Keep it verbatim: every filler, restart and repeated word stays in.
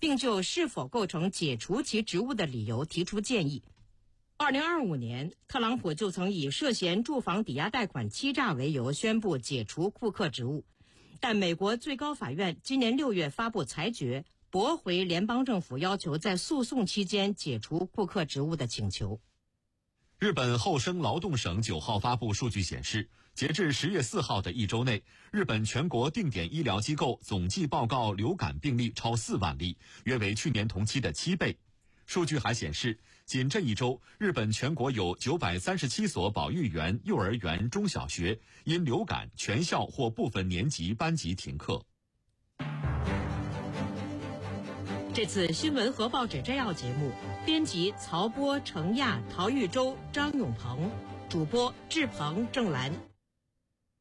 并就是否构成解除其职务的理由提出建议。二零二五年，特朗普就曾以涉嫌住房抵押贷款欺诈为由宣布解除库克职务，但美国最高法院今年六月发布裁决，驳回联邦政府要求在诉讼期间解除库克职务的请求。 日本厚生劳动省九号发布数据显示，截至十月四号的一周内，日本全国定点医疗机构总计报告流感病例超四万例，约为去年同期的七倍。数据还显示，仅这一周，日本全国有九百三十七所保育园、幼儿园、中小学因流感全校或部分年级班级停课。 这次新闻和报纸摘要节目，编辑曹波、程亚、陶玉洲、张永鹏，主播志鹏、郑兰。